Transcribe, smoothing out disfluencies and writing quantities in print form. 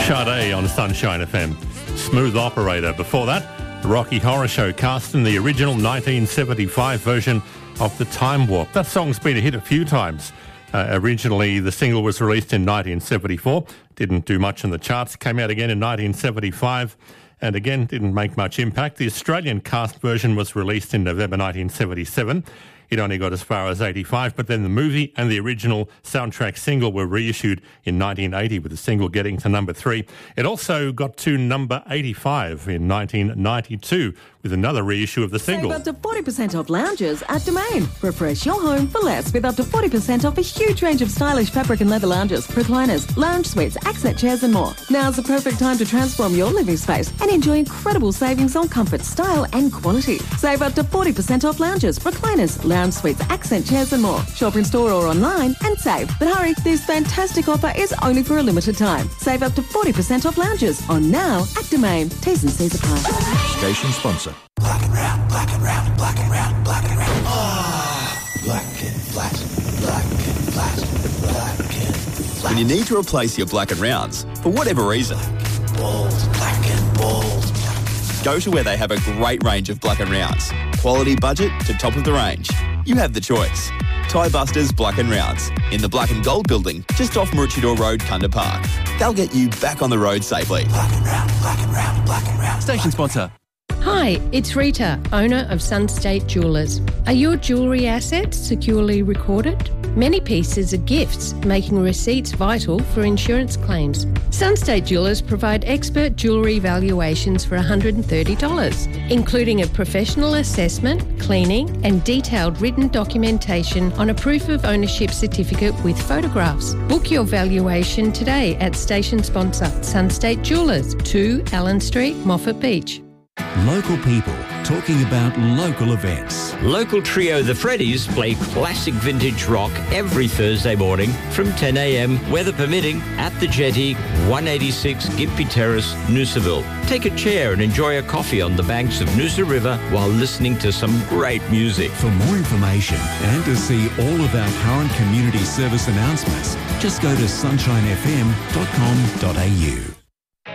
Sade on Sunshine FM. Smooth Operator. Before that, the Rocky Horror Show cast in the original 1975 version of The Time Warp. That song's been a hit a few times. Originally, the single was released in 1974. Didn't do much in the charts. Came out again in 1975. And again, didn't make much impact. The Australian cast version was released in November 1977. It only got as far as 85, but then the movie and the original soundtrack single were reissued in 1980, with the single getting to number 3. It also got to number 85 in 1992 with another reissue of the single. Save up to 40% off lounges at Domain. Refresh your home for less with up to 40% off a huge range of stylish fabric and leather lounges, recliners, lounge suites, accent chairs and more. Now's the perfect time to transform your living space and enjoy incredible savings on comfort, style and quality. Save up to 40% off lounges, recliners, lounge suites, accent chairs and more. Shop in store or online and save. But hurry, this fantastic offer is only for a limited time. Save up to 40% off lounges on now at Domain. T's and C's apply. Station sponsor. Black and round, black and round, black and round, black and round. Ah, black and flat, black and flat, black and flat. When you need to replace your black and rounds, for whatever reason, Black and bold. go to where they have a great range of black and rounds. Quality budget to top of the range. You have the choice. Tie Busters Black and Rounds in the Black and Gold building just off Maroochydore Road, Kunda Park. They'll get you back on the road safely. Black and round, black and round, black and round. Station sponsor. Hi, it's Rita, owner of Sunstate Jewellers. Are your jewellery assets securely recorded? Many pieces are gifts, making receipts vital for insurance claims. Sunstate Jewellers provide expert jewellery valuations for $130, including a professional assessment, cleaning and detailed written documentation on a proof of ownership certificate with photographs. Book your valuation today at station sponsor Sunstate Jewellers, 2 Allen Street, Moffat Beach. Local people talking about local events. Local trio The Freddies play classic vintage rock every Thursday morning from 10 a.m, weather permitting, at the Jetty, 186 Gympie Terrace, Noosaville. Take a chair and enjoy a coffee on the banks of Noosa River while listening to some great music. For more information and to see all of our current community service announcements, just go to sunshinefm.com.au.